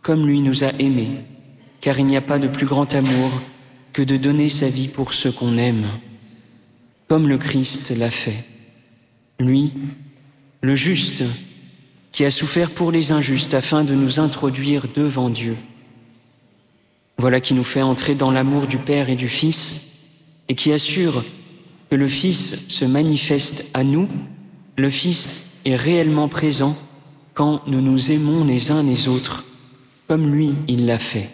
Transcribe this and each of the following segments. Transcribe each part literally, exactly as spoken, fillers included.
comme lui nous a aimés, car il n'y a pas de plus grand amour que de donner sa vie pour ceux qu'on aime, comme le Christ l'a fait. Lui, le juste, qui a souffert pour les injustes afin de nous introduire devant Dieu. Voilà qui nous fait entrer dans l'amour du Père et du Fils et qui assure que le Fils se manifeste à nous, le Fils est réellement présent quand nous nous aimons les uns les autres, comme lui, il l'a fait.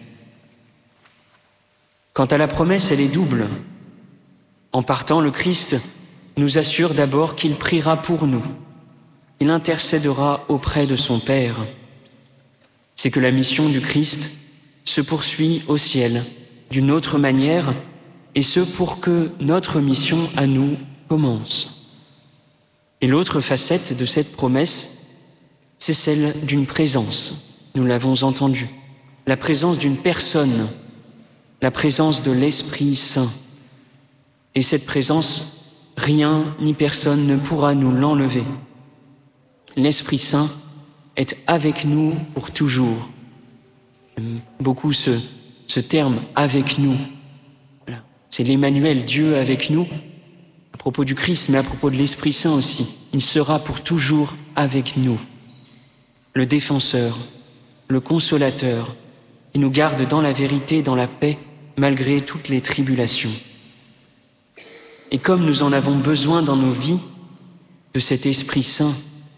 Quant à la promesse, elle est double. En partant, le Christ nous assure d'abord qu'il priera pour nous. Il intercédera auprès de son Père. C'est que la mission du Christ se poursuit au ciel d'une autre manière, et ce pour que notre mission à nous commence. Et l'autre facette de cette promesse, c'est celle d'une présence. Nous l'avons entendu. La présence d'une personne, la présence de l'Esprit Saint. Et cette présence, rien ni personne ne pourra nous l'enlever. L'Esprit Saint est avec nous pour toujours. J'aime beaucoup ce, ce terme « avec nous ». Voilà. C'est l'Emmanuel, Dieu avec nous, à propos du Christ, mais à propos de l'Esprit Saint aussi. Il sera pour toujours avec nous. Le défenseur, le consolateur, qui nous garde dans la vérité, dans la paix, malgré toutes les tribulations. Et comme nous en avons besoin dans nos vies, de cet Esprit Saint,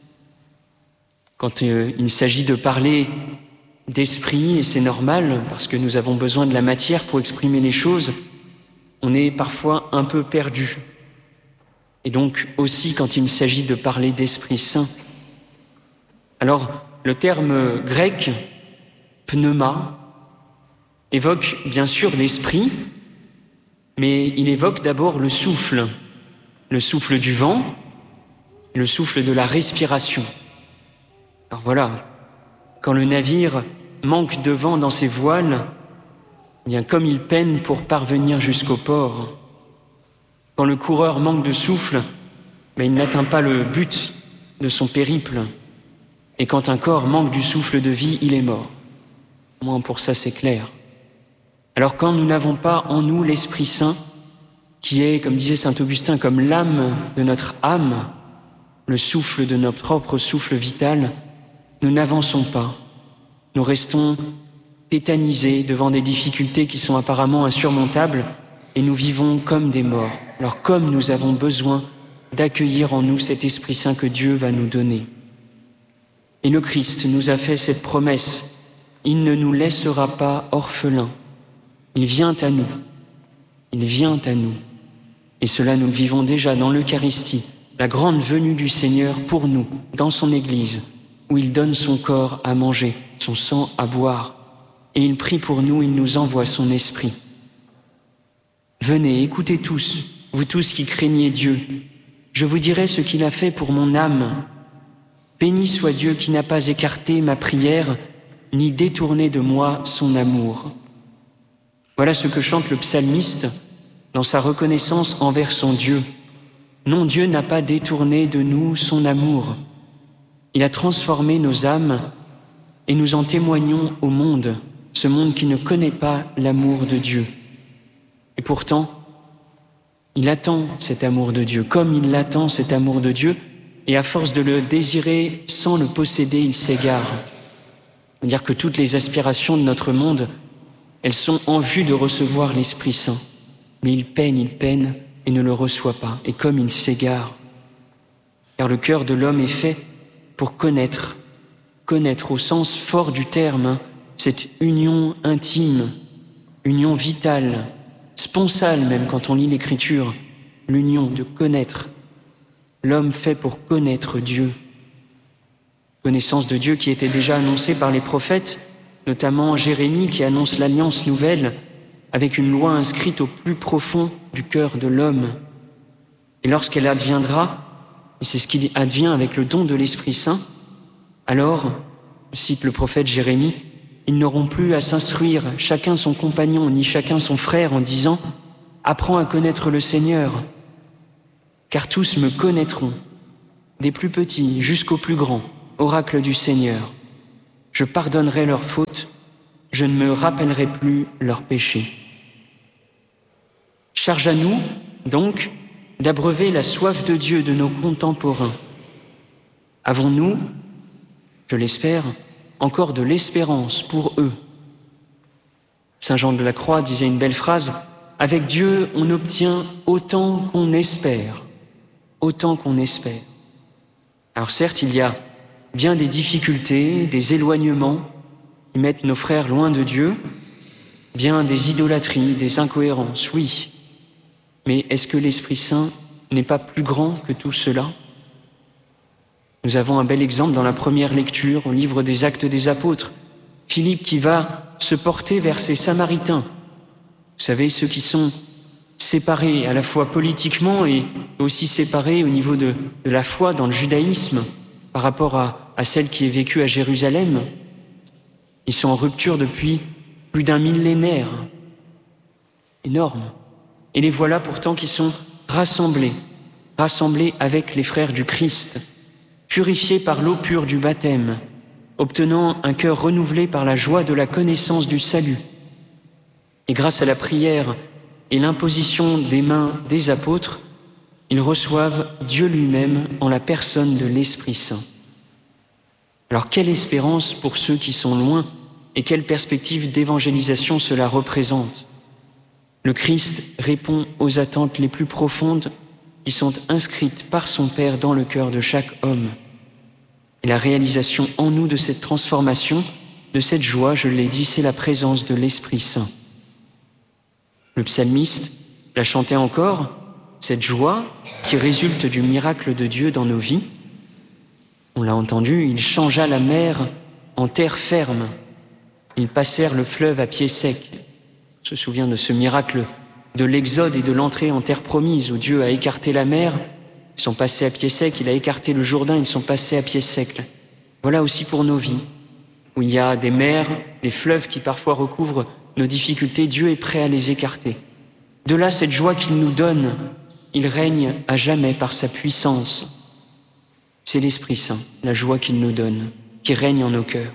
quand euh, il s'agit de parler d'esprit, et c'est normal, parce que nous avons besoin de la matière pour exprimer les choses, on est parfois un peu perdu. Et donc aussi quand il s'agit de parler d'Esprit Saint. Alors, le terme grec, pneuma, évoque bien sûr l'esprit, mais il évoque d'abord le souffle, le souffle du vent, le souffle de la respiration. Alors voilà, quand le navire manque de vent dans ses voiles, eh bien comme il peine pour parvenir jusqu'au port. Quand le coureur manque de souffle, ben il n'atteint pas le but de son périple. Et quand un corps manque du souffle de vie, il est mort. Au moins pour ça c'est clair. Alors quand nous n'avons pas en nous l'Esprit Saint, qui est, comme disait saint Augustin, comme l'âme de notre âme, le souffle de notre propre souffle vital, nous n'avançons pas. Nous restons tétanisés devant des difficultés qui sont apparemment insurmontables et nous vivons comme des morts. Alors comme nous avons besoin d'accueillir en nous cet Esprit Saint que Dieu va nous donner. Et le Christ nous a fait cette promesse. Il ne nous laissera pas orphelins. Il vient à nous. Il vient à nous. Et cela nous le vivons déjà dans l'Eucharistie, la grande venue du Seigneur pour nous, dans son Église, où il donne son corps à manger, son sang à boire, et il prie pour nous, il nous envoie son Esprit. Venez, écoutez tous, vous tous qui craignez Dieu, je vous dirai ce qu'il a fait pour mon âme. Béni soit Dieu qui n'a pas écarté ma prière, ni détourné de moi son amour. Voilà ce que chante le psalmiste dans sa reconnaissance envers son Dieu. Non, Dieu n'a pas détourné de nous son amour. Il a transformé nos âmes et nous en témoignons au monde, ce monde qui ne connaît pas l'amour de Dieu. Et pourtant, il attend cet amour de Dieu, comme il l'attend cet amour de Dieu, et à force de le désirer sans le posséder, il s'égare. C'est-à-dire que toutes les aspirations de notre monde, elles sont en vue de recevoir l'Esprit Saint. Mais il peine, il peine et ne le reçoit pas, et comme il s'égare. Car le cœur de l'homme est fait pour connaître, connaître au sens fort du terme, hein, cette union intime, union vitale, sponsale même quand on lit l'Écriture, l'union de connaître. L'homme fait pour connaître Dieu. Connaissance de Dieu qui était déjà annoncée par les prophètes, notamment Jérémie qui annonce l'alliance nouvelle avec une loi inscrite au plus profond du cœur de l'homme. Et lorsqu'elle adviendra, et c'est ce qui advient avec le don de l'Esprit Saint, alors, cite le prophète Jérémie, ils n'auront plus à s'instruire chacun son compagnon, ni chacun son frère en disant « Apprends à connaître le Seigneur, car tous me connaîtront, des plus petits jusqu'aux plus grands, oracle du Seigneur. Je pardonnerai leurs fautes je ne me rappellerai plus leurs péchés. Charge à nous, donc, d'abreuver la soif de Dieu de nos contemporains. Avons-nous, je l'espère, encore de l'espérance pour eux? Saint Jean de la Croix disait une belle phrase, « Avec Dieu, on obtient autant qu'on espère, autant qu'on espère. » Alors certes, il y a bien des difficultés, des éloignements qui mettent nos frères loin de Dieu, bien des idolâtries, des incohérences, oui. Mais est-ce que l'Esprit Saint n'est pas plus grand que tout cela? Nous avons un bel exemple dans la première lecture au livre des Actes des Apôtres. Philippe qui va se porter vers ces Samaritains. Vous savez, ceux qui sont séparés à la fois politiquement et aussi séparés au niveau de, de la foi dans le judaïsme par rapport à, à celle qui est vécue à Jérusalem. Ils sont en rupture depuis plus d'un millénaire. Énorme. Et les voilà pourtant qui sont rassemblés, rassemblés avec les frères du Christ, purifiés par l'eau pure du baptême, obtenant un cœur renouvelé par la joie de la connaissance du salut. Et grâce à la prière et l'imposition des mains des apôtres, ils reçoivent Dieu lui-même en la personne de l'Esprit Saint. Alors quelle espérance pour ceux qui sont loin et quelle perspective d'évangélisation cela représente? Le Christ répond aux attentes les plus profondes qui sont inscrites par son Père dans le cœur de chaque homme. Et la réalisation en nous de cette transformation, de cette joie, je l'ai dit, c'est la présence de l'Esprit Saint. Le psalmiste l'a chanté encore, cette joie qui résulte du miracle de Dieu dans nos vies. On l'a entendu, il changea la mer en terre ferme. Ils passèrent le fleuve à pied sec. On se souvient de ce miracle de l'exode et de l'entrée en terre promise où Dieu a écarté la mer, ils sont passés à pied sec, il a écarté le Jourdain, ils sont passés à pied sec. Voilà aussi pour nos vies, où il y a des mers, des fleuves qui parfois recouvrent nos difficultés, Dieu est prêt à les écarter. De là, cette joie qu'il nous donne, il règne à jamais par sa puissance. C'est l'Esprit Saint, la joie qu'il nous donne, qui règne en nos cœurs.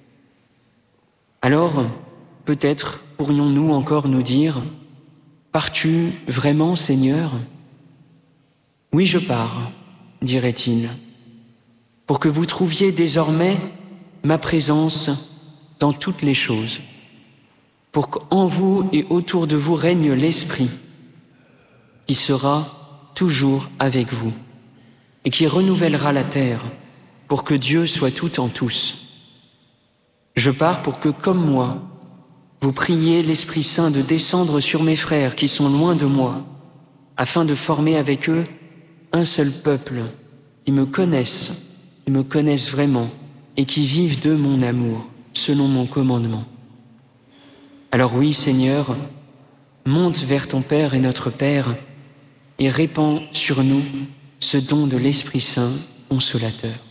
Alors, peut-être pourrions-nous encore nous dire, « Pars-tu vraiment, Seigneur ?» « Oui, je pars, dirait-il, pour que vous trouviez désormais ma présence dans toutes les choses, pour qu'en vous et autour de vous règne l'Esprit, qui sera toujours avec vous et qui renouvellera la terre pour que Dieu soit tout en tous. Je pars pour que, comme moi, vous priez l'Esprit Saint de descendre sur mes frères qui sont loin de moi, afin de former avec eux un seul peuple qui me connaissent, qui me connaissent vraiment et qui vivent de mon amour, selon mon commandement. Alors oui, Seigneur, monte vers ton Père et notre Père et répands sur nous ce don de l'Esprit Saint consolateur.